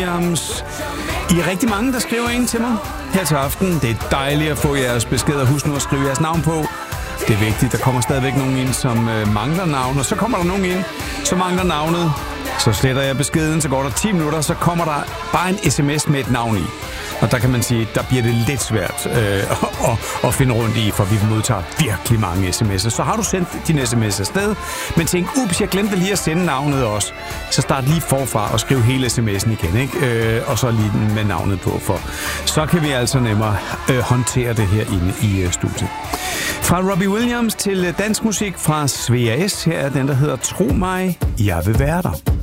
Williams. I er rigtig mange, der skriver ind til mig her til aften. Det er dejligt at få jeres beskeder. Husk nu at skrive jeres navn på. Det er vigtigt. Der kommer stadigvæk nogen ind, som mangler navn. Og så kommer der nogen ind, som mangler navnet. Så sletter jeg beskeden, så går der 10 minutter, så kommer der bare en sms med et navn i. Og der kan man sige, der bliver det lidt svært at finde rundt i, for vi modtager virkelig mange sms'er. Så har du sendt din sms afsted, men tænk, ups, jeg glemte lige at sende navnet også. Så start lige forfra og skriv hele sms'en igen, ikke? Og så lige den med navnet på, for så kan vi altså nemmere håndtere det her inde i studiet. Fra Robbie Williams til dansk musik fra Svea S. Her er den, der hedder Tro mig, jeg vil være der.